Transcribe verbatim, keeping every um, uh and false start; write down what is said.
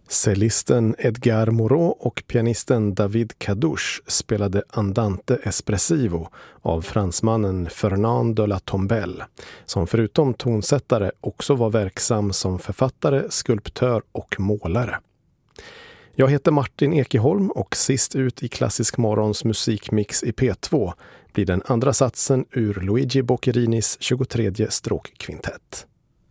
Cellisten Edgar Moreau och pianisten David Cadouche spelade Andante Espressivo av fransmannen Fernand de la Tombelle, som förutom tonsättare också var verksam som författare, skulptör och målare. Jag heter Martin Ekeholm och sist ut i Klassisk Morgons musikmix i P två blir den andra satsen ur Luigi Boccherinis tjugotredje stråkkvintett.